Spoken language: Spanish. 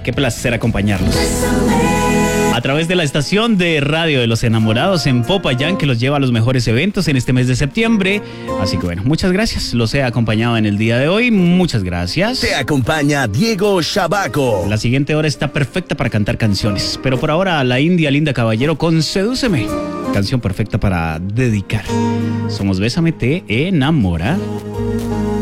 qué placer acompañarlos a través de la estación de radio de los enamorados en Popayán, que los lleva a los mejores eventos en este mes de septiembre. Así que bueno, muchas gracias. Los he acompañado en el día de hoy. Muchas gracias. Te acompaña Diego Shabaco. La siguiente hora está perfecta para cantar canciones, pero por ahora la India Linda Caballero con Sedúceme, canción perfecta para dedicar. Somos Bésame, te enamora.